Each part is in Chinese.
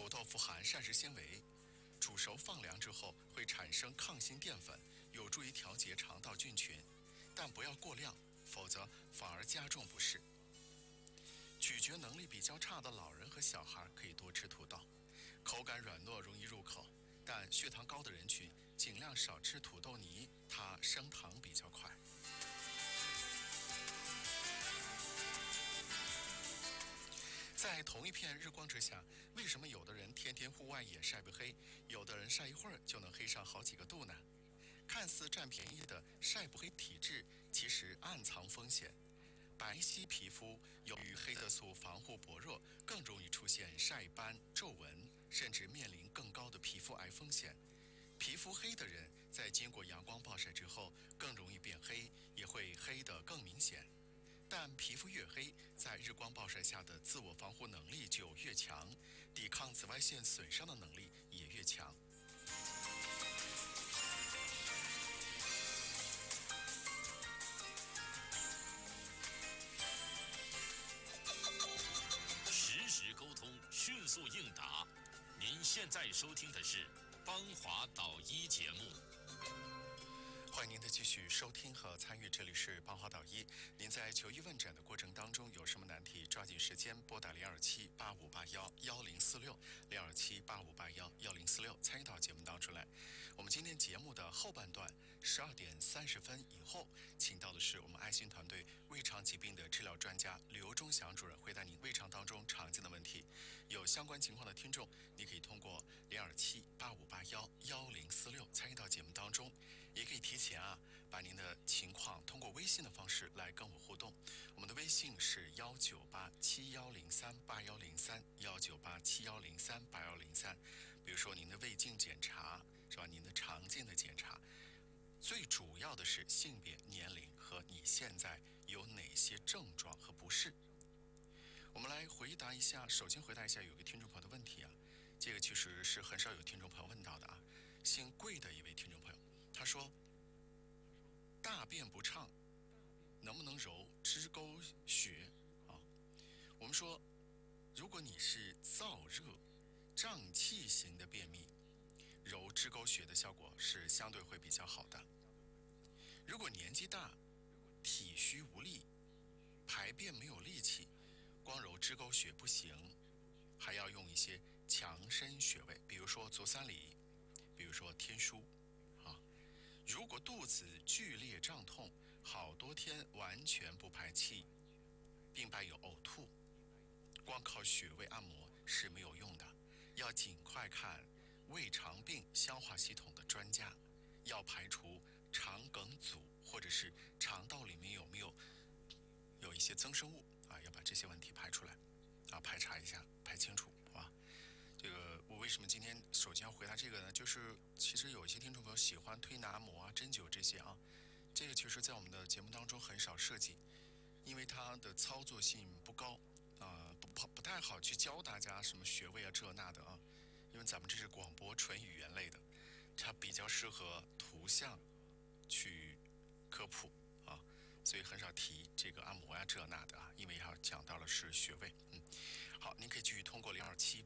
土豆富含膳食纤维，煮熟放凉之后会产生抗性淀粉，有助于调节肠道菌群，但不要过量，否则反而加重不适。咀嚼能力比较差的老人和小孩可以多吃土豆，口感软糯，容易入口。但血糖高的人群尽量少吃土豆泥，它升糖比较快。在同一片日光之下，为什么有的人天天户外也晒不黑，有的人晒一会儿就能黑上好几个度呢？看似占便宜的晒不黑体质，其实暗藏风险。白皙皮肤由于黑色素防护薄弱，更容易出现晒斑、皱纹，甚至面临更高的皮肤癌风险。皮肤黑的人在经过阳光暴晒之后，更容易变黑，也会黑得更明显。但皮肤越黑，在日光暴晒下的自我防护能力就越强，抵抗紫外线损伤的能力也越强。 实时沟通，迅速应答。您现在收听的是邦华导医节目。 欢迎您的继续收听和参与，这里是邦华导医。您在求医问诊的过程当中有什么难题，抓紧时间拨打0278581046，0278581046，参与到节目当中来。我们今天节目的后半段12点30分以后，请到的是我们爱心团队胃肠疾病的治疗专家刘忠祥主任，回答您胃肠当中常见的问题。有相关情况的听众，你可以通过0278581046参与到节目当中，也可以提前把您的情况通过微信的方式来跟我互动。我们的微信是19871038103，19871038103。比如说您的胃镜检查是吧？您的肠镜的检查，最主要的是性别、年龄和你现在有哪些症状和不适。我们来回答一下，首先回答一下有个听众朋友的问题这个其实是很少有听众朋友问到的姓桂的一位听众朋友，他说大便不畅，能不能揉支沟穴我们说，如果你是燥热、胀气型的便秘，揉支沟穴的效果是相对会比较好的。如果年纪大、体虚无力、排便没有力气，光揉支沟穴不行，还要用一些强身穴位，比如说足三里，比如说天枢如果肚子剧烈胀痛，好多天完全不排气，并伴有呕吐，光靠穴位按摩是没有用的，要尽快看胃肠病消化系统的专家，要排除肠梗阻或者是肠道里面有没有一些增生物要把这些问题排出来排查一下，排清楚这个我为什么今天首先要回答这个呢？就是其实有一些听众朋友喜欢推拿、按摩针灸这些这个其实在我们的节目当中很少涉及，因为它的操作性不高不太好去教大家什么穴位这那的因为咱们这是广播纯语言类的，它比较适合图像去科普所以很少提这个按摩这那的因为要讲到了是穴位。好，您可以继续通过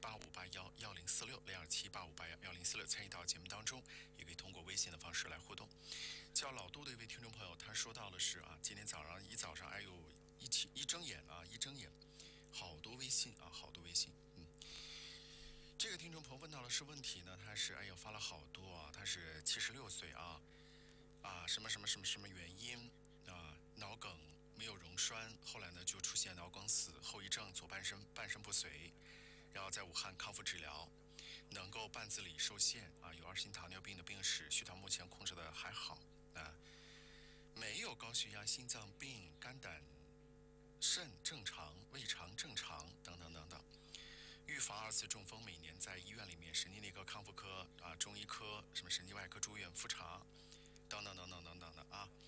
0278581046，0278581046参与到节目当中，也可以通过微信的方式来互动。叫老杜的一位听众朋友，他说到的是今天早上哎呦一睁眼好多微信好多微信。这个听众朋友问到的是问题呢，他是发了好多他是76岁什么原因脑梗没有溶栓，后来呢就出现脑梗死后遗症，左半身不遂，然后在武汉康复治疗，能够半自理受限有2型糖尿病的病史，血糖目前控制的还好没有高血压、心脏病、肝胆肾正常，胃肠正常等等等等。预防2次中风，每年在医院里面神经内科、康复科中医科、什么神经外科住院复查等等等等等等的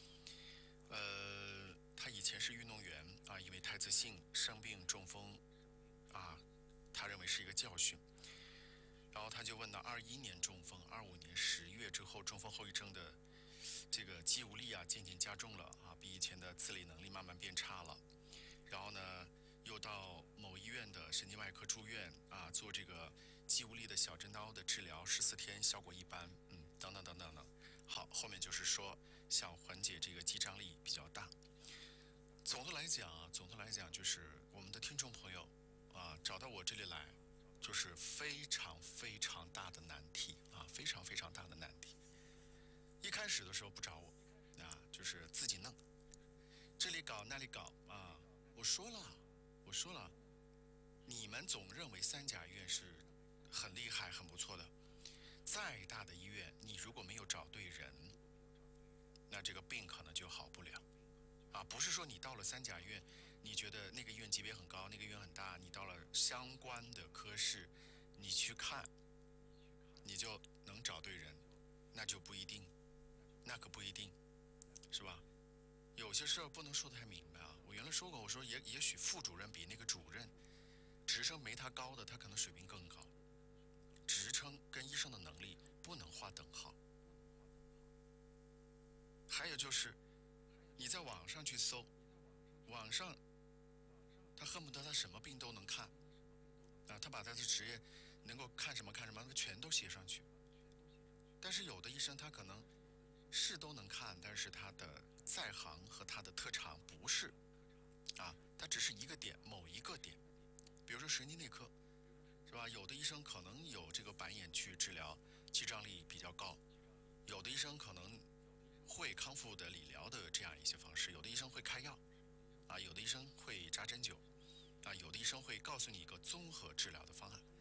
他以前是运动员因为太自信生病中风他认为是一个教训，然后他就问到21年中风，25年10月之后中风后遗症的这个肌无力渐渐加重了比以前的自理能力慢慢变差了，然后呢又到某医院的神经外科住院做这个肌无小针刀的治疗14天效果一般，等等等等等。好，后面就是说想缓解这个肌张力比较大。总的来讲就是我们的听众朋友找到我这里来，就是非常非常大的难题非常非常大的难题。一开始的时候不找我就是自己弄，这里搞那里搞我说了，你们总认为三甲医院是很厉害很不错的，再大的医院你如果没有找对人，那这个病可能就好不了不是说你到了三甲医院，你觉得那个医院级别很高，那个医院很大，你到了相关的科室你去看，你就能找对人，那就不一定，那可不一定，是吧？有些事儿不能说得太明白我原来说过，我说也许副主任比那个主任职称没他高的，他可能水平更高，职称跟医生的能力不能划等号。还有就是你在网上去搜，网上他恨不得他什么病都能看他把他的职业能够看什么看什么全都写上去。但是有的医生他可能是都能看，但是他的在行和他的特长不是他只是一个点，某一个点。比如说神经内科，是吧？有的医生可能有这个板眼去治疗肌张力比较高，有的医生可能会康复的理疗的这样一些方式，有的医生会开药有的医生会扎针灸有的医生会告诉你一个综合治疗的方案。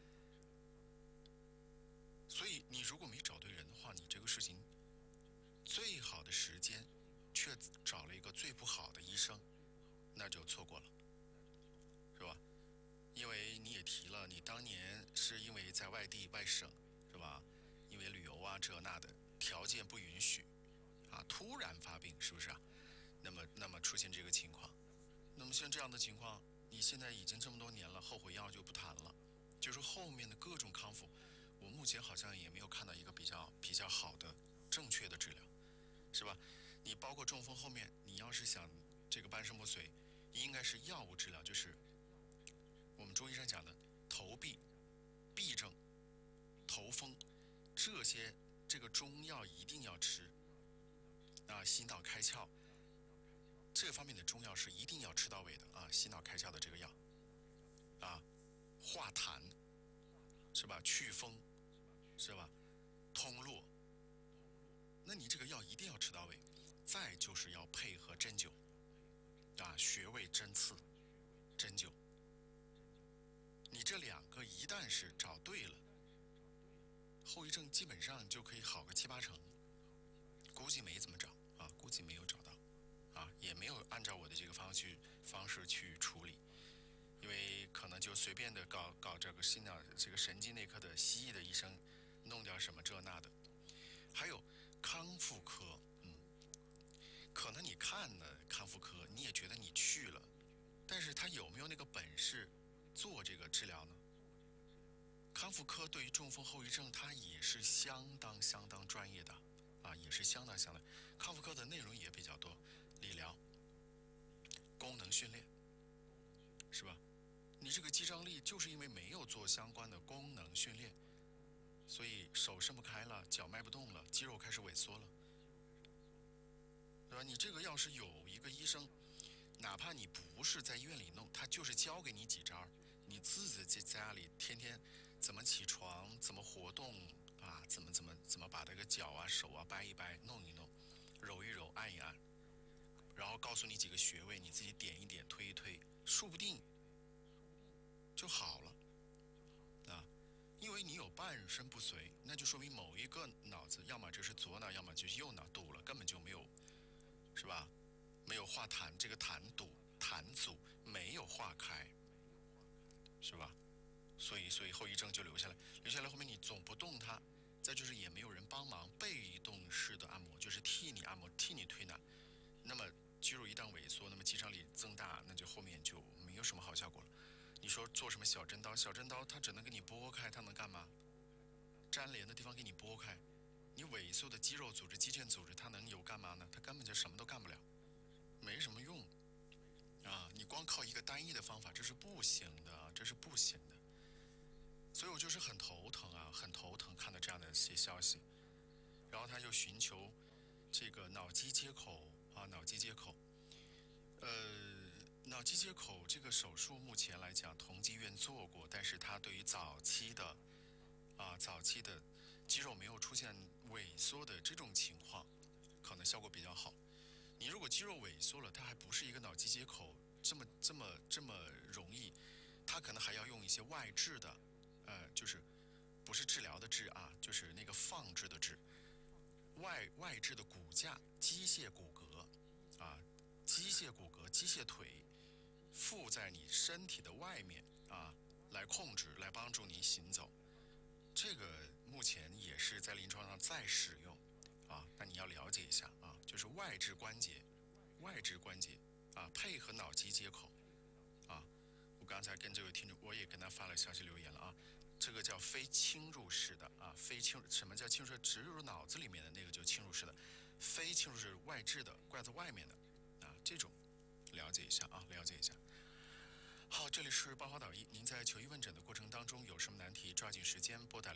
所以你如果没找对人的话，你这个事情最好的时间却找了一个最不好的医生，那就错过了，是吧？因为你也提了，你当年是因为在外地外省，是吧？因为旅游这那的条件不允许突然发病，是不是那么出现这个情况，那么像这样的情况，你现在已经这么多年了，后悔药就不谈了，就是后面的各种康复，我目前好像也没有看到一个比较好的正确的治疗，是吧？你包括中风后面，你要是想这个半身不遂，应该是药物治疗，就是我们中医上讲的头痹、痹症、头风这个中药一定要吃洗脑开窍这方面的中药是一定要吃到位的洗脑开窍的这个药化痰是吧？祛风是吧？通络，那你这个药一定要吃到位。再就是要配合针灸穴位针刺针灸，你这两个一旦是找对了，后遗症基本上就可以好个7、8成。估计没怎么找估计没有找到也没有按照我的这个方式去处理，因为可能就随便的搞这个这个神经内科的西医的医生弄点什么这那的。还有康复科可能你看了康复科你也觉得你去了，但是他有没有那个本事做这个治疗呢？康复科对于中风后遗症它也是相当专业的也是相当康复科的内容也比较多，理疗、功能训练，是吧？你这个肌张力就是因为没有做相关的功能训练，所以手伸不开了，脚迈不动了，肌肉开始萎缩了，对吧？你这个要是有一个医生，哪怕你不是在医院里弄，他就是教给你几招，你自己在家里天天怎么起床，怎么活动怎么把这个脚手掰一掰，弄一弄，揉一揉，按一按，然后告诉你几个穴位，你自己点一点，推一推，说不定就好了因为你有半身不遂，那就说明某一个脑子，要么这是左脑，要么就是右脑堵了，根本就没有，是吧？没有化痰，这个痰堵痰阻没有化开，是吧？所以后遗症就留下来后面你总不动它，再就是也没有人帮忙，被动式的按摩就是替你按摩，替你推拿，那么肌肉一旦萎缩，那么肌张力增大，那就后面就没有什么好效果了。你说做什么小针刀它只能给你拨开，它能干嘛？粘连的地方给你拨开，你萎缩的肌肉组织、肌腱组织它能有干嘛呢？它根本就什么都干不了，没什么用你光靠一个单一的方法这是不行的，所以我就是很头疼这样的一些消息，然后他就寻求这个脑机接口啊，脑机接口。脑机接口这个手术目前来讲，同济医院做过，但是它对于早期的肌肉没有出现萎缩的这种情况，可能效果比较好。你如果肌肉萎缩了，它还不是一个脑机接口这么容易，它可能还要用一些外置的，就是不是治疗的治啊，就是那个放置的治，外置的骨架、机械骨骼啊，机械骨骼、机械腿附在你身体的外面啊，来控制、来帮助你行走。这个目前也是在临床上在使用啊，那你要了解一下啊，就是外置关节啊，配合脑机接口啊。我刚才跟这位听众，我也跟他发了消息留言了啊。这个叫非侵入式的啊，什么叫侵入式？植入脑子里面的那个就侵入式的，非侵入式外置的，挂在外面的啊，这种了解一下啊，了解一下。好，这里是邦华导医，您在求医问诊的过程当中有什么难题，抓紧时间拨打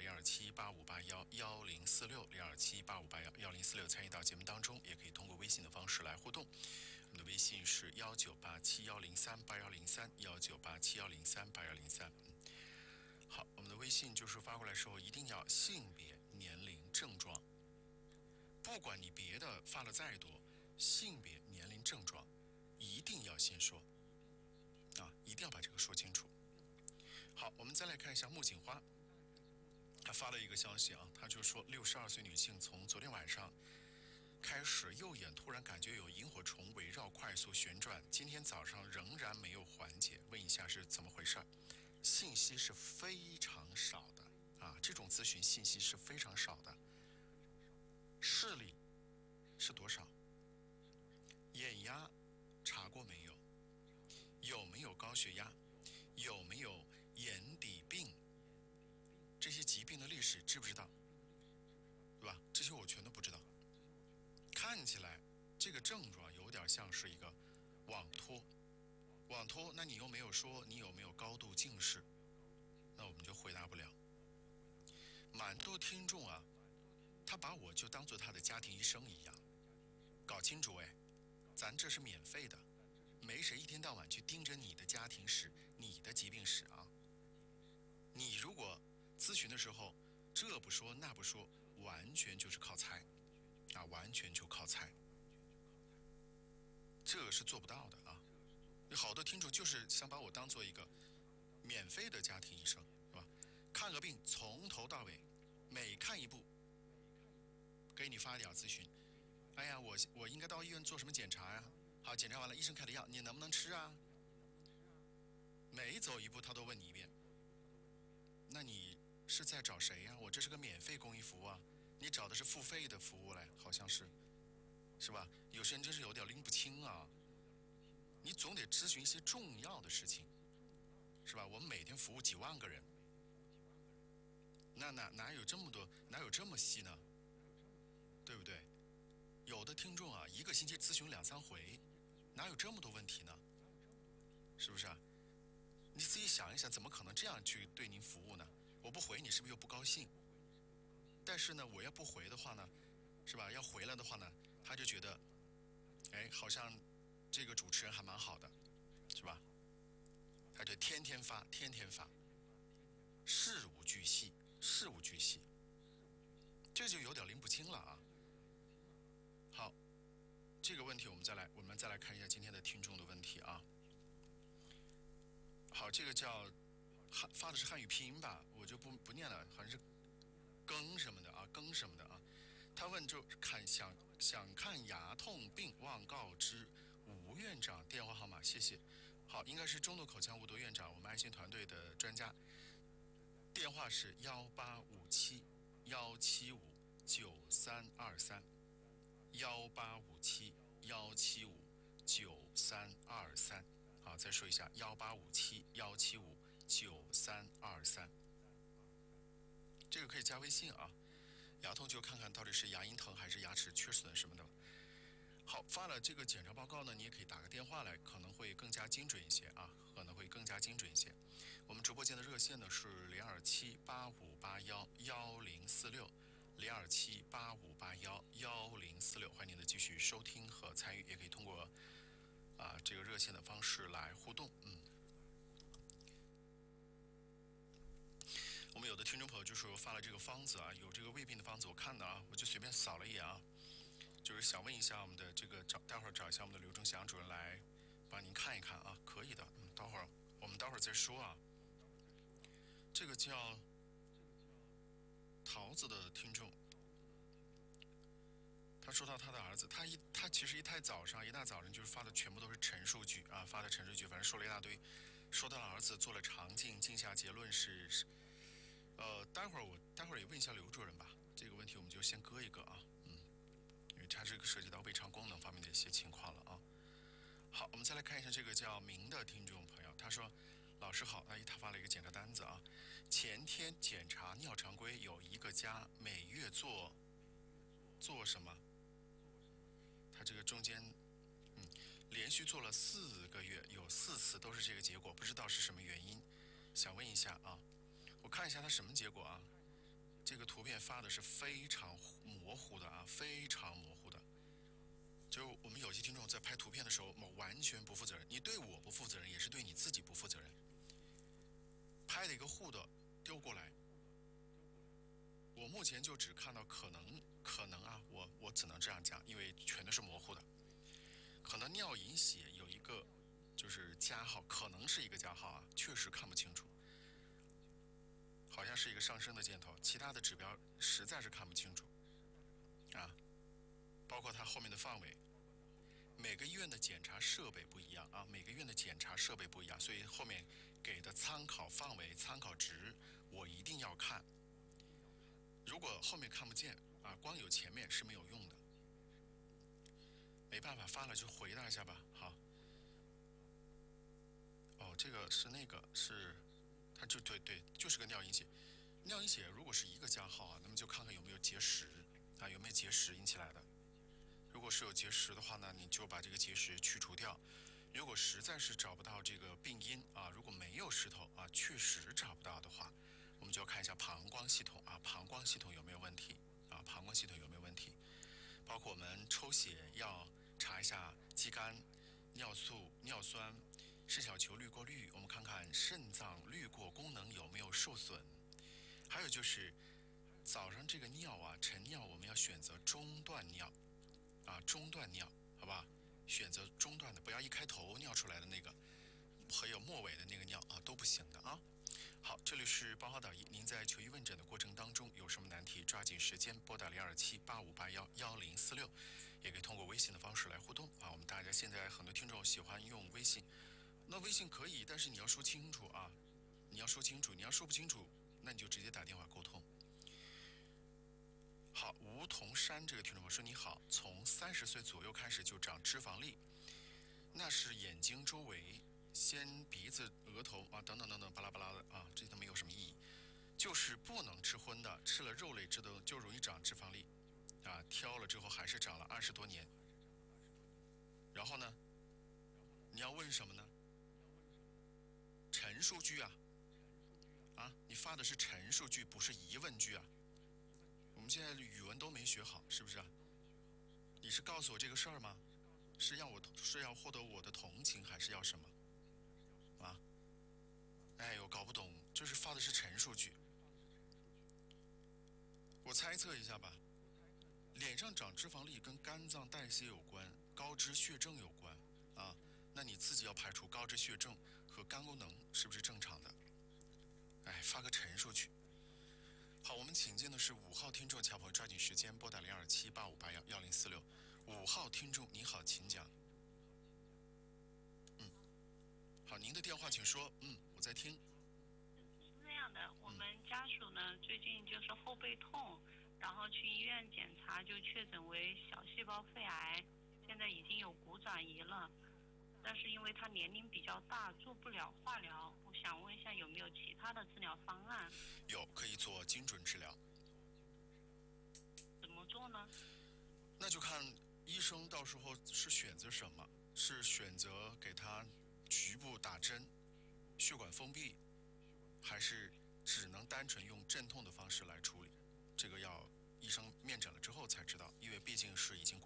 0278581046，0278581046参与到节目当中，也可以通过微信的方式来互动。我们的微信是1987103810319871038103。好，我们的微信就是发过来的时候一定要性别、年龄、症状，不管你别的发了再多，性别、年龄、症状一定要先说啊，一定要把这个说清楚。好，我们再来看一下木槿花，他发了一个消息啊，他就说62岁女性从昨天晚上开始右眼突然感觉有萤火虫围绕快速旋转，今天早上仍然没有缓解，问一下是怎么回事？信息是非常少的啊，这种咨询信息是非常少的。视力是多少？眼压查过没有？有没有高血压？有没有眼底病？这些疾病的历史知不知道？对吧？这些我全都不知道。看起来这个症状有点像是一个网脱，那你又没有说你有没有高度近视，那我们就回答不了。蛮多听众啊，他把我就当做他的家庭医生一样，搞清楚哎，咱这是免费的，没谁一天到晚去盯着你的家庭史、你的疾病史啊。你如果咨询的时候这不说那不说，完全就是靠猜啊，完全就靠猜，这个是做不到的啊。有好多听众就是想把我当做一个免费的家庭医生，是吧？看个病从头到尾，每看一步，给你发一点咨询。哎呀，我应该到医院做什么检查呀？好，检查完了，医生开的药你能不能吃啊？每走一步他都问你一遍。那你是在找谁呀？我这是个免费公益服务啊，你找的是付费的服务嘞，好像是，是吧？有些人真是有点拎不清啊。你总得咨询一些重要的事情，是吧？我们每天服务几万个人，那哪有这么多，哪有这么细呢？对不对？有的听众啊，一个星期咨询2、3回，哪有这么多问题呢？是不是啊？你自己想一想，怎么可能这样去对您服务呢？我不回你，是不是又不高兴？但是呢，我要不回的话呢，是吧？要回来的话呢，他就觉得，哎，好像这个主持人还蛮好的，是吧？他就天天发，事无巨细，这就有点拎不清了啊。好，这个问题我们再来看一下今天的听众的问题啊。好，这个叫发的是汉语拼音吧，我就不念了，好像是庚什么的啊，他问就想看牙痛病，望告知吴院长电话号码，谢谢。好，应该是中度口腔无毒院长，我们爱心团队的专家，电话是1857-175-9323，1857-175-9323。好，再说一下1857-175-9323，这个可以加微信啊。牙痛就看看到底是牙龈疼还是牙齿缺损什么的。 好，发了这个检查报告呢，你也可以打个电话来，可能会更加精准一些啊，可能会更加精准一些。我们直播间的热线呢是0278581046，0278581046，欢迎您的继续收听和参与，也可以通过这个热线的方式来互动。我们有的听众朋友就说发了这个方子啊，有这个胃病的方子，我看的啊，我就随便扫了一眼啊，就是想问一下我们的这个待会儿找一下我们的刘正祥主任来帮您看一看啊，可以的，我们待会儿再说啊。这个叫桃子的听众，他说到他的儿子，他其实一大早上就是发的全部都是陈述句啊，发的陈述句，反正说了一大堆，说到了儿子做了肠镜，镜下结论是，待会儿也问一下刘主任吧，这个问题我们就先搁一个啊，因为它这个涉及到胃肠功能方面的一些情况了啊。好，我们再来看一下这个叫明的听众朋友，他说：“老师好，他发了一个检查单子啊，前天检查尿常规有一个加，每月做什么？他这个中间，连续做了4个月，有4次都是这个结果，不知道是什么原因，想问一下啊，我看一下他什么结果啊？这个图片发的是非常模糊的啊，非常模糊的。”就我们有些听众在拍图片的时候，完全不负责任。你对我不负责任，也是对你自己不负责任。拍了一个糊的丢过来，我目前就只看到可能啊，我只能这样讲，因为全都是模糊的。可能尿隐血有一个就是加号，可能是一个加号啊，确实看不清楚。好像是一个上升的箭头，其他的指标实在是看不清楚啊。包括它后面的范围，每个医院的检查设备不一样啊，每个医院的检查设备不一样，所以后面给的参考范围、参考值我一定要看。如果后面看不见啊，光有前面是没有用的。没办法，发了就回答一下吧。好。哦，这个是那个是，它就对，就是个尿隐血。尿隐血如果是一个加号啊，那么就看看有没有结石啊，有没有结石引起来的。如果是有结石的话呢，你就把这个结石去除掉。如果实在是找不到这个病因啊，如果没有石头啊，确实找不到的话，我们就要看一下膀胱系统啊，膀胱系统有没有问题啊，膀胱系统有没有问题？包括我们抽血要查一下肌酐、尿素、尿酸、肾小球滤过率，我们看看肾脏滤过功能有没有受损。还有就是早上这个尿啊，晨尿我们要选择中段尿啊，中段尿，好吧？选择中段的，不要一开头尿出来的那个，还有末尾的那个尿啊，都不行的啊。好，这里是邦华导医，您在求医问诊的过程当中有什么难题，抓紧时间拨打0278581046，也可以通过微信的方式来互动啊。我们大家现在很多听众喜欢用微信，那微信可以，但是你要说清楚啊，你要说清楚，你要说不清楚，那你就直接打电话沟通。好，梧桐山这个听众朋友说你好，从30岁左右开始就长脂肪粒，那是眼睛周围。先鼻子、额头啊，等等等等，巴拉巴拉的啊，这都没有什么意义。就是不能吃荤的，吃了肉类质的就容易长脂肪粒，啊，挑了之后还是长了20多年。然后呢，你要问什么呢？陈述句啊，你发的是陈述句，不是疑问句啊。我们现在语文都没学好，是不是啊？你是告诉我这个事儿吗？是要获得我的同情，还是要什么？啊？哎，我搞不懂，就是发的是陈述句。我猜测一下吧，脸上长脂肪粒跟肝脏代谢有关，高脂血症有关啊。那你自己要排除高脂血症和肝功能是不是正常的？哎，发个陈述句。好，我们请进的是5号听众，乔朋友抓紧时间拨打0278581046。5号听众你好，请讲。好，您的电话请说。我在听。 是这样的，我们家属呢最近就是后背痛，然后去医院检查就确诊为小细胞肺癌，现在已经有骨转移了，但是因为他年龄比较大，做不了化疗，我想问一下有没有其他的治疗方案？ 有，可以做精准治疗。 怎么做呢？ 那就看医生生到时候是选择什么？是选择给他局部打针，血管封闭，还是只能单纯用镇痛的方式来处理？这个要医生面诊了之后才知道，因为毕竟是已经